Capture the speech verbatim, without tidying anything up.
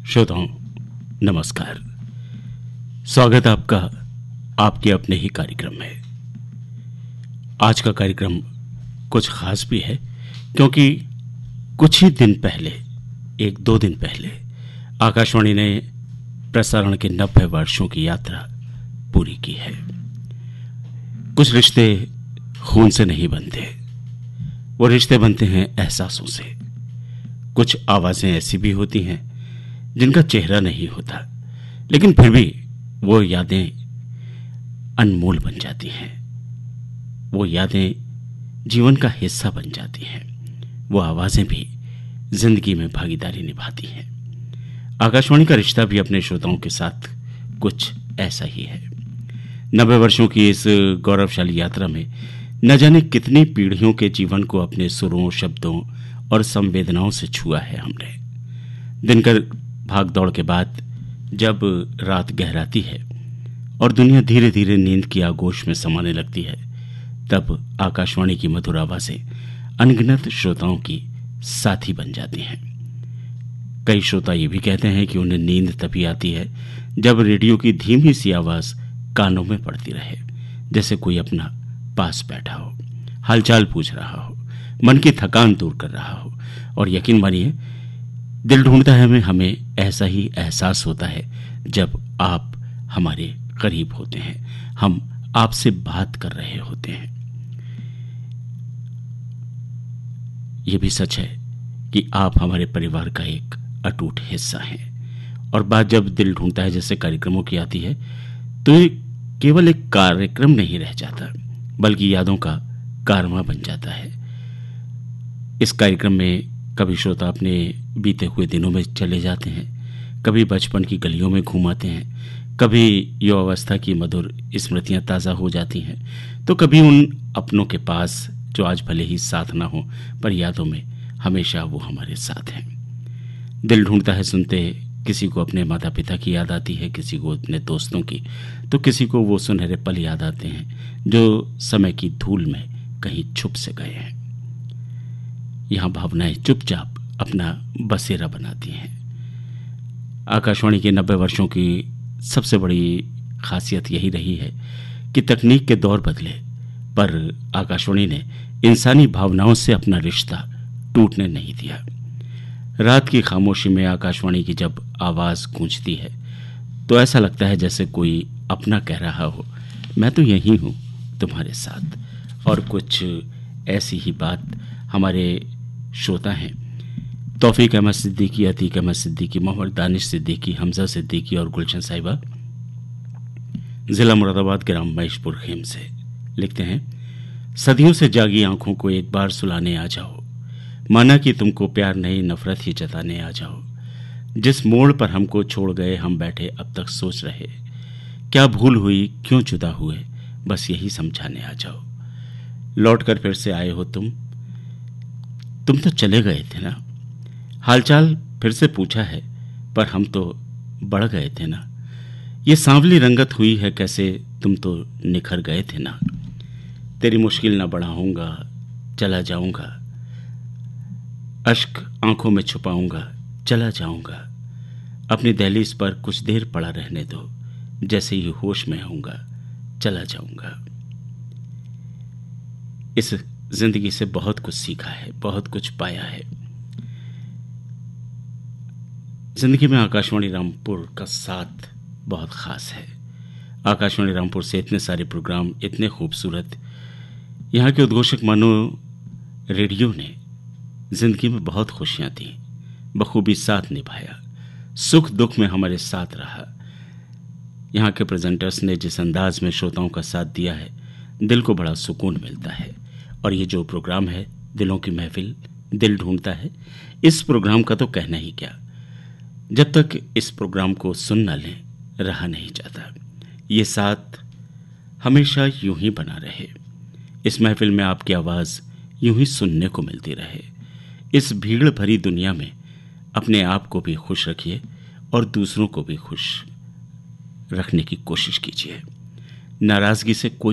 श्रोताओं नमस्कार। स्वागत आपका आपके अपने ही कार्यक्रम में। आज का कार्यक्रम कुछ खास भी है क्योंकि कुछ ही दिन पहले एक दो दिन पहले आकाशवाणी ने प्रसारण के नब्बे वर्षों की यात्रा पूरी की है। कुछ रिश्ते खून से नहीं बनते, वो रिश्ते बनते हैं एहसासों से। कुछ आवाजें ऐसी भी होती हैं जिनका चेहरा नहीं होता, लेकिन फिर भी वो यादें अनमोल बन जाती हैं। वो यादें जीवन का हिस्सा बन जाती हैं। वो आवाजें भी जिंदगी में भागीदारी निभाती हैं। आकाशवाणी का रिश्ता भी अपने श्रोताओं के साथ कुछ ऐसा ही है। नब्बे वर्षों की इस गौरवशाली यात्रा में न जाने कितनी पीढ़ियों के जीवन को अपने सुरों, शब्दों और संवेदनाओं से छुआ है हमने। दिनकर भाग दौड़ के बाद जब रात गहराती है और दुनिया धीरे धीरे नींद की आगोश में समाने लगती है, तब आकाशवाणी की मधुर आवाजें अनगिनत श्रोताओं की साथी बन जाती हैं। कई श्रोता ये भी कहते हैं कि उन्हें नींद तभी आती है जब रेडियो की धीमी सी आवाज कानों में पड़ती रहे, जैसे कोई अपना पास बैठा हो, हालचाल पूछ रहा हो, मन की थकान दूर कर रहा हो। और यकीन मानिए, दिल ढूंढता है में हमें ऐसा ही एहसास होता है जब आप हमारे करीब होते हैं, हम आपसे बात कर रहे होते हैं। यह भी सच है कि आप हमारे परिवार का एक अटूट हिस्सा हैं। और बात जब दिल ढूंढता है जैसे कार्यक्रमों की आती है, तो ये केवल एक कार्यक्रम नहीं रह जाता, बल्कि यादों का कारवां बन जाता है। इस कार्यक्रम में कभी श्रोता अपने बीते हुए दिनों में चले जाते हैं, कभी बचपन की गलियों में घूमाते हैं, कभी युवावस्था की मधुर स्मृतियां ताज़ा हो जाती हैं, तो कभी उन अपनों के पास जो आज भले ही साथ ना हो, पर यादों में हमेशा वो हमारे साथ हैं। दिल ढूंढता है सुनते किसी को अपने माता पिता की याद आती है, किसी को अपने दोस्तों की, तो किसी को वो सुनहरे पल याद आते हैं जो समय की धूल में कहीं छुप से गए हैं। यहाँ भावनाएं चुपचाप अपना बसेरा बनाती हैं। आकाशवाणी के नब्बे वर्षों की सबसे बड़ी खासियत यही रही है कि तकनीक के दौर बदले, पर आकाशवाणी ने इंसानी भावनाओं से अपना रिश्ता टूटने नहीं दिया। रात की खामोशी में आकाशवाणी की जब आवाज गूंजती है तो ऐसा लगता है जैसे कोई अपना कह रहा हो, मैं तो यही हूँ तुम्हारे साथ। और कुछ ऐसी ही बात हमारे श्रोता हैं तौफीक अहमद सिद्दीकी, अतीक अहमद सिद्दीकी, मोहम्मद दानिश सिद्दीकी, हमजा सिद्दीकी और गुलशन साहिबा, जिला मुरादाबाद, ग्राम महेशपुर खेम से लिखते हैं, सदियों से जागी आंखों को एक बार सुलाने आ जाओ, माना कि तुमको प्यार नहीं नफरत ही जताने आ जाओ। जिस मोड़ पर हमको छोड़ गए हम बैठे अब तक सोच रहे, क्या भूल हुई क्यों जुदा हुए, बस यही समझाने आ जाओ। लौट कर फिर से आए हो तुम तुम तो चले गए थे ना, हालचाल फिर से पूछा है पर हम तो बढ़ गए थे ना। ये सांवली रंगत हुई है कैसे, तुम तो निखर गए थे ना। तेरी मुश्किल ना बढ़ाऊंगा, चला जाऊंगा, अश्क आंखों में छुपाऊंगा, चला जाऊंगा। अपनी दहलीज पर कुछ देर पड़ा रहने दो, जैसे ही होश में आऊंगा, चला जाऊंगा। इस जिंदगी से बहुत कुछ सीखा है, बहुत कुछ पाया है। जिंदगी में आकाशवाणी रामपुर का साथ बहुत खास है। आकाशवाणी रामपुर से इतने सारे प्रोग्राम, इतने खूबसूरत, यहाँ के उद्घोषक मानो रेडियो ने जिंदगी में बहुत खुशियां दी, बखूबी साथ निभाया, सुख दुख में हमारे साथ रहा। यहाँ के प्रेजेंटर्स ने जिस अंदाज में श्रोताओं का साथ दिया है, दिल को बड़ा सुकून मिलता है। और ये जो प्रोग्राम है दिलों की महफिल, दिल ढूंढता है, इस प्रोग्राम का तो कहना ही क्या। जब तक इस प्रोग्राम को सुन न लें, रहा नहीं जाता। ये साथ हमेशा यूं ही बना रहे। इस महफिल में आपकी आवाज़ यूं ही सुनने को मिलती रहे। इस भीड़ भरी दुनिया में अपने आप को भी खुश रखिए और दूसरों को भी खुश रखने की कोशिश कीजिए। नाराज़गी से कोई